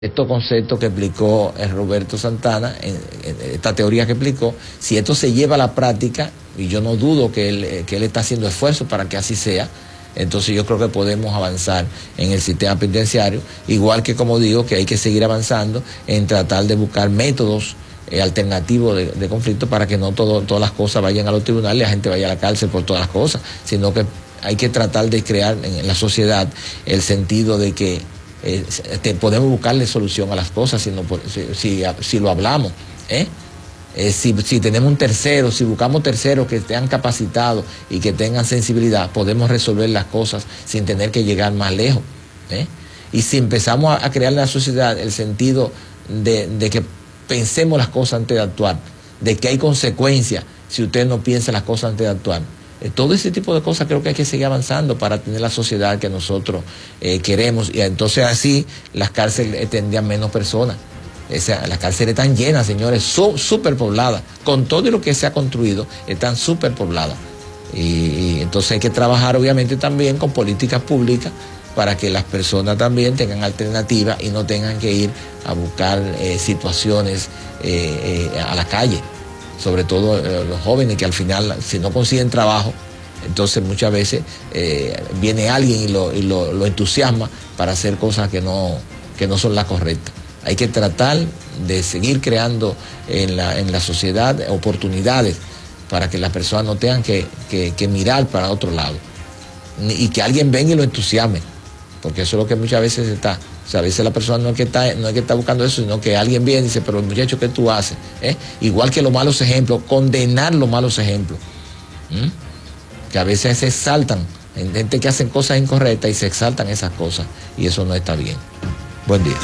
Estos conceptos que explicó Roberto Santana, esta teoría que explicó, si esto se lleva a la práctica, y yo no dudo que él está haciendo esfuerzos para que así sea, entonces yo creo que podemos avanzar en el sistema penitenciario, igual que, como digo, que hay que seguir avanzando en tratar de buscar métodos alternativos de conflicto para que no todas las cosas vayan a los tribunales y la gente vaya a la cárcel por todas las cosas, sino que hay que tratar de crear en la sociedad el sentido de que podemos buscarle solución a las cosas si lo hablamos, si tenemos un tercero, si buscamos terceros que estén capacitados y que tengan sensibilidad, podemos resolver las cosas sin tener que llegar más lejos, y si empezamos a crear en la sociedad el sentido de que pensemos las cosas antes de actuar, de que hay consecuencias si usted no piensa las cosas antes de actuar. Todo ese tipo de cosas creo que hay que seguir avanzando para tener la sociedad que nosotros queremos, y entonces así las cárceles tendrían menos personas. Las cárceles están llenas, señores, súper pobladas, con todo lo que se ha construido, están súper pobladas. Y entonces hay que trabajar obviamente también con políticas públicas para que las personas también tengan alternativas y no tengan que ir a buscar situaciones a la calle. Sobre todo los jóvenes que al final, si no consiguen trabajo, entonces muchas veces viene alguien y lo entusiasma para hacer cosas que no son las correctas. Hay que tratar de seguir creando en la sociedad oportunidades para que las personas no tengan que mirar para otro lado. Y que alguien venga y lo entusiasme, porque eso es lo que muchas veces está. O sea, a veces la persona no es que está buscando eso, sino que alguien viene y dice, pero muchacho, ¿qué tú haces? Igual que los malos ejemplos, condenar los malos ejemplos. Que a veces se exaltan, gente que hacen cosas incorrectas y se exaltan esas cosas, y eso no está bien. Buen día.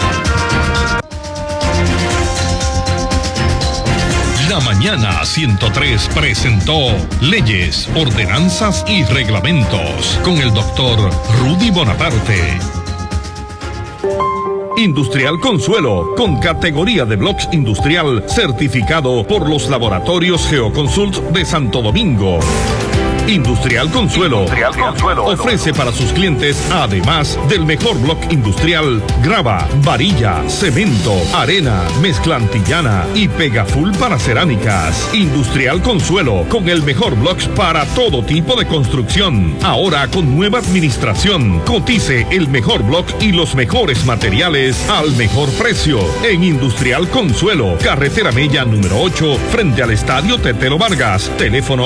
La Mañana 103 presentó Leyes, Ordenanzas y Reglamentos con el doctor Rudy Bonaparte. Industrial Consuelo, con categoría de blocks industrial, certificado por los laboratorios Geoconsult de Santo Domingo. Industrial Consuelo ofrece para sus clientes, además del mejor block industrial, grava, varilla, cemento, arena, mezcla antillana y pegaful para cerámicas. Industrial Consuelo, con el mejor blocks para todo tipo de construcción. Ahora con nueva administración. Cotice el mejor block y los mejores materiales al mejor precio. En Industrial Consuelo, carretera Mella número 8, frente al Estadio Tetelo Vargas. Teléfono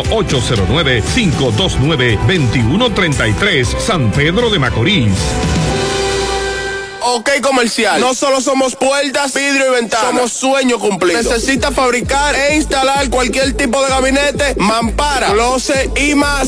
809-529-2133, San Pedro de Macorís. OK Comercial. No solo somos puertas, vidrio y ventanas. Somos sueño cumplido. Necesita fabricar e instalar cualquier tipo de gabinete, mampara, closet y más.